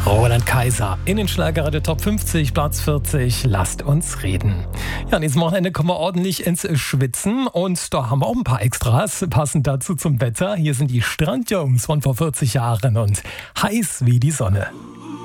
Roland Kaiser in den Schlagerradio Top 50, Platz 40. Lasst uns reden. Ja, an diesem Wochenende kommen wir ordentlich ins Schwitzen und da haben wir auch ein paar Extras passend dazu zum Wetter. Hier sind die Strandjungs von vor 40 Jahren und heiß wie die Sonne.